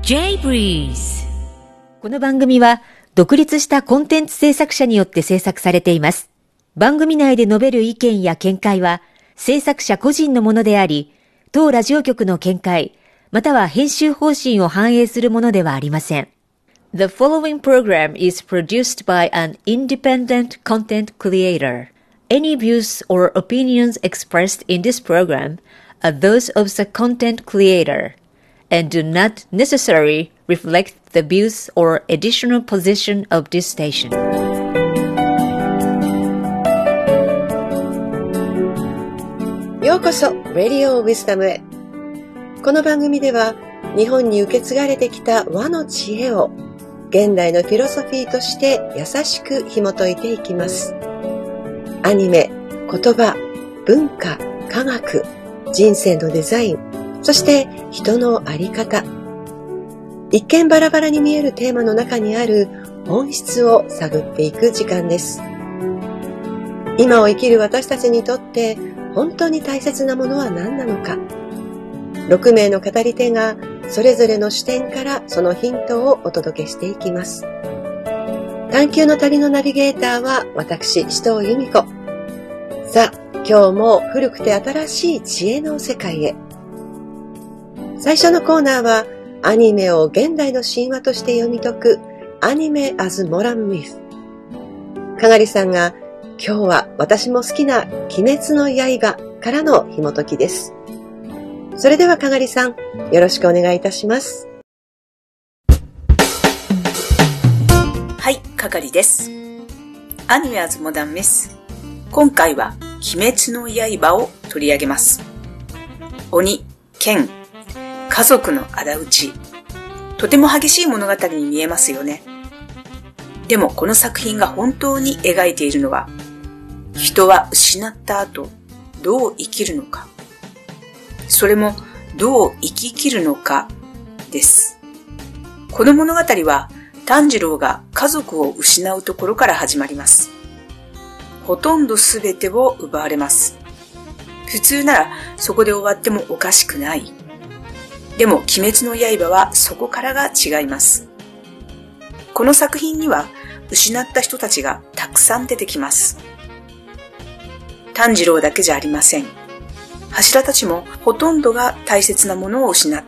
J-Breeze。この番組は独立したコンテンツ制作者によって制作されています。番組内で述べる意見や見解は制作者個人のものであり、当ラジオ局の見解、または編集方針を反映するものではありません。The following program is produced by an independent content creator. Any views or opinions expressed in this program are those of the content creator and do not necessarily reflect the views or editorial position of this station. ようこそ Radio Wisdom へ。この番組では日本に受け継がれてきた和の知恵を現代のフィロソフィーとして優しく紐解いていきます。アニメ、言葉、文化、科学、人生のデザイン、そして人の在り方。一見バラバラに見えるテーマの中にある本質を探っていく時間です。今を生きる私たちにとって本当に大切なものは何なのか。6名の語り手がそれぞれの視点からそのヒントをお届けしていきます。探求の旅のナビゲーターは私、紫藤由美子。さあ、今日も古くて新しい知恵の世界へ。最初のコーナーはアニメを現代の神話として読み解くアニメ as Modern Myth。かがりさんが今日は私も好きな鬼滅の刃からの紐解きです。それではかがりさん、よろしくお願いいたします。 はい、かがりです。アニメ as Modern Myth。今回は鬼滅の刃を取り上げます。鬼、剣、家族の仇討ち。とても激しい物語に見えますよね。でもこの作品が本当に描いているのは、人は失った後、どう生きるのか。それもどう生き切るのかです。この物語は炭治郎が家族を失うところから始まります。ほとんどすべてを奪われます。普通ならそこで終わってもおかしくない。でも鬼滅の刃はそこからが違います。この作品には失った人たちがたくさん出てきます。炭治郎だけじゃありません。柱たちもほとんどが大切なものを失っ